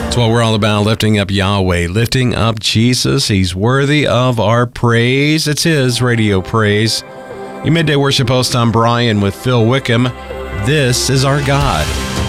That's what we're all about, lifting up Yahweh, lifting up Jesus. He's worthy of our praise. It's His radio praise. Your midday worship host, I'm Brian with Phil Wickham. This is our God.